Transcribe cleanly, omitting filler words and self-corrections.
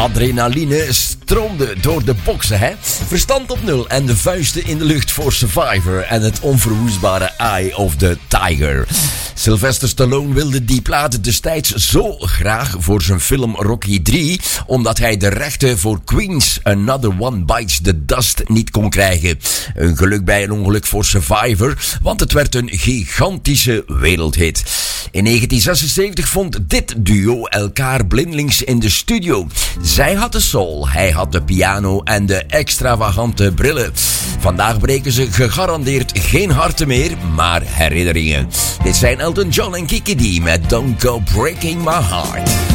Adrenaline stroomde door de boksen, hè? Verstand op nul en de vuisten in de lucht voor Survivor en het onverwoestbare Eye of the Tiger. Sylvester Stallone wilde die plaat destijds zo graag voor zijn film Rocky 3, omdat hij de rechten voor Queen's Another One Bites the Dust niet kon krijgen. Een geluk bij een ongeluk voor Survivor, want het werd een gigantische wereldhit. In 1976 vond dit duo elkaar blindelings in de studio. Zij had de soul, hij had de piano en de extravagante brillen. Vandaag breken ze gegarandeerd geen harten meer, maar herinneringen. Dit zijn Elton John en Kiki D met Don't Go Breaking My Heart.